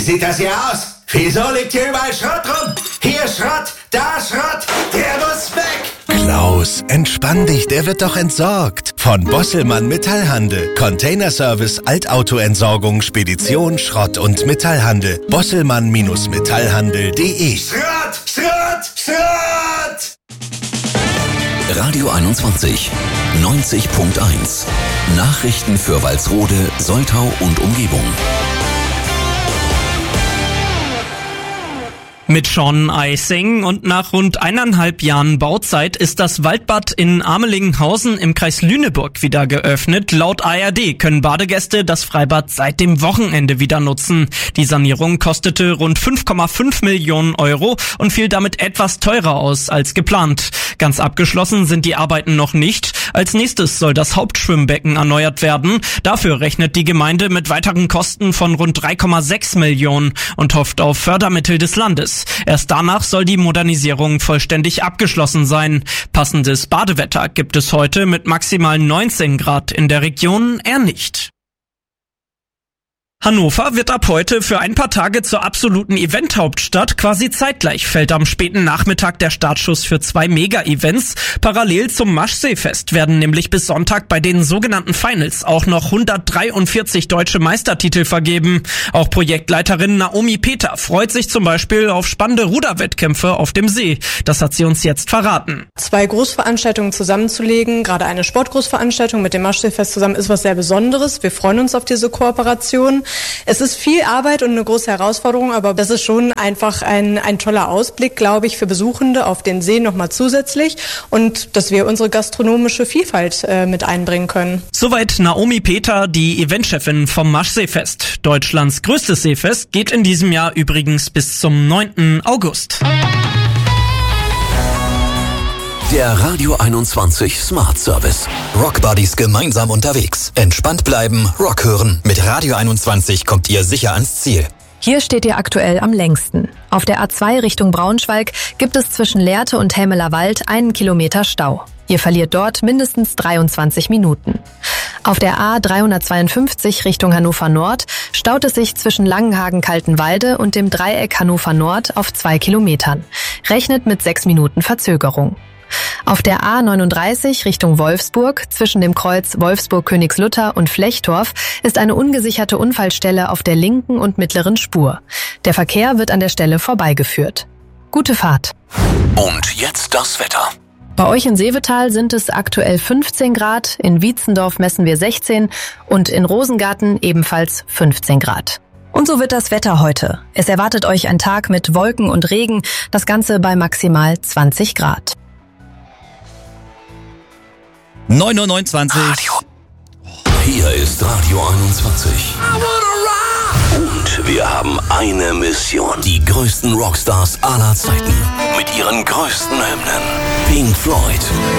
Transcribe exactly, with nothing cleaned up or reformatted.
sieht das hier aus? Wieso liegt hier überall Schrott rum? Hier Schrott, da Schrott, der muss weg! Klaus, entspann dich, der wird doch entsorgt. Von Bosselmann Metallhandel. Containerservice, Altautoentsorgung, Spedition, Schrott und Metallhandel. Bosselmann-Metallhandel punkt de. Schrott, Schrott, Schrott! Radio einundzwanzig, neunzig Punkt eins. Nachrichten für Walsrode, Soltau und Umgebung. Mit Sean Eising und nach rund eineinhalb Jahren Bauzeit ist das Waldbad in Amelingenhausen im Kreis Lüneburg wieder geöffnet. Laut A R D können Badegäste das Freibad seit dem Wochenende wieder nutzen. Die Sanierung kostete rund fünf Komma fünf Millionen Euro und fiel damit etwas teurer aus als geplant. Ganz abgeschlossen sind die Arbeiten noch nicht. Als nächstes soll das Hauptschwimmbecken erneuert werden. Dafür rechnet die Gemeinde mit weiteren Kosten von rund drei Komma sechs Millionen und hofft auf Fördermittel des Landes. Erst danach soll die Modernisierung vollständig abgeschlossen sein. Passendes Badewetter gibt es heute mit maximal neunzehn Grad in der Region eher nicht. Hannover wird ab heute für ein paar Tage zur absoluten Event-Hauptstadt. Quasi zeitgleich fällt am späten Nachmittag der Startschuss für zwei Mega-Events. Parallel zum Maschseefest werden nämlich bis Sonntag bei den sogenannten Finals auch noch hundertdreiundvierzig deutsche Meistertitel vergeben. Auch Projektleiterin Naomi Peter freut sich zum Beispiel auf spannende Ruderwettkämpfe auf dem See. Das hat sie uns jetzt verraten. Zwei Großveranstaltungen zusammenzulegen, gerade eine Sportgroßveranstaltung mit dem Maschseefest zusammen, ist was sehr Besonderes. Wir freuen uns auf diese Kooperation. Es ist viel Arbeit und eine große Herausforderung, aber das ist schon einfach ein, ein toller Ausblick, glaube ich, für Besuchende auf den See nochmal zusätzlich und dass wir unsere gastronomische Vielfalt äh, mit einbringen können. Soweit Naomi Peter, die Eventchefin vom Maschseefest. Deutschlands größtes Seefest geht in diesem Jahr übrigens bis zum neunten August. Der Radio einundzwanzig Smart Service. Rockbuddies gemeinsam unterwegs. Entspannt bleiben, Rock hören. Mit Radio einundzwanzig kommt ihr sicher ans Ziel. Hier steht ihr aktuell am längsten. Auf der A zwei Richtung Braunschweig gibt es zwischen Lehrte und Helmeler Wald einen Kilometer Stau. Ihr verliert dort mindestens dreiundzwanzig Minuten. Auf der A dreihundertzweiundfünfzig Richtung Hannover Nord staut es sich zwischen Langenhagen-Kaltenwalde und dem Dreieck Hannover Nord auf zwei Kilometern. Rechnet mit sechs Minuten Verzögerung. Auf der A neununddreißig Richtung Wolfsburg zwischen dem Kreuz Wolfsburg-Königslutter und Flechtorf ist eine ungesicherte Unfallstelle auf der linken und mittleren Spur. Der Verkehr wird an der Stelle vorbeigeführt. Gute Fahrt. Und jetzt das Wetter. Bei euch in Seevetal sind es aktuell fünfzehn Grad, in Wietzendorf messen wir sechzehn und in Rosengarten ebenfalls fünfzehn Grad. Und so wird das Wetter heute. Es erwartet euch ein Tag mit Wolken und Regen, das Ganze bei maximal zwanzig Grad. neun Uhr neunundzwanzig. Radio. Hier ist Radio einundzwanzig. Und wir haben eine Mission. Die größten Rockstars aller Zeiten. Mit ihren größten Hymnen. Pink Floyd.